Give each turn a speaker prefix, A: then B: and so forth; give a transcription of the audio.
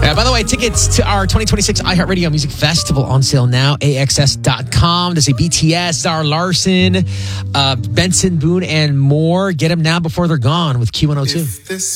A: By the way, tickets to our 2026 iHeartRadio Music Festival on sale now. AXS.com. There's a BTS, Zara Larson, Benson Boone, and more. Get them now before they're gone with Q102.